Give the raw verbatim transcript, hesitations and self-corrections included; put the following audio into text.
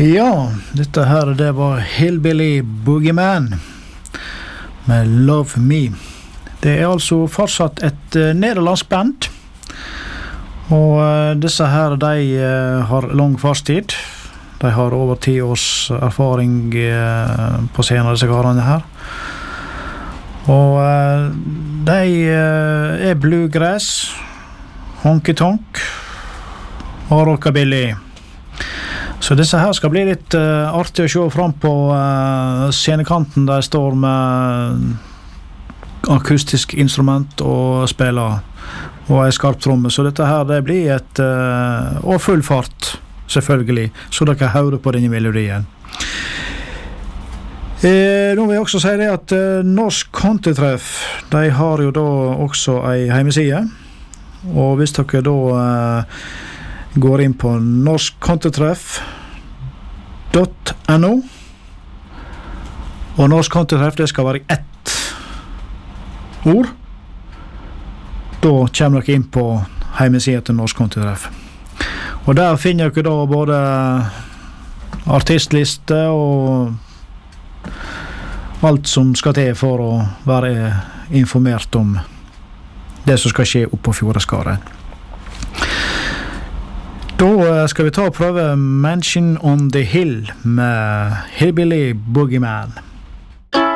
Ja, dette her det var Hillbilly Boogeyman med Love Me. Det er altså fortsatt et uh, nederlandsk band, og uh, disse her de uh, har lang fartstid. De har over ti års erfaring uh, på scenen, disse karene her. Og uh, de uh, er bluegrass, honky-tonk og rockabilly. Så disse her skal bli litt uh, artig å se frem på uh, scenekanten der jeg står med akustisk instrument og spiller og en skarp tromme. Så dette her det blir et uh, og full fart selvfølgelig, så dere hører på denne melodien. Eh, nå vil jeg også si det at uh, Norsk Countrytreff, de har jo da også en hjemmeside, og hvis dere da uh, går inn på norsk countrytreff punktum no, og Norsk Countrytreff det skal være ett ord, da kommer dere inn på hjemmesiden til Norsk Countrytreff, og der finner dere da både artistliste og alt som skal til for å være informert om det som skal skje oppe på Fjordeskaret. Da skal vi ta og prøve Mansion on the Hill med Hillbilly Boogeyman.